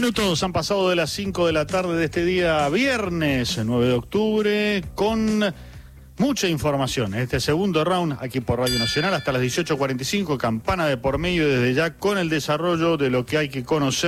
minutos han pasado de las 5 de la tarde de este día viernes 9 de octubre con mucha información. Este segundo round aquí por Radio Nacional hasta las 18:45, campana de por medio desde ya con el desarrollo de lo que hay que conocer.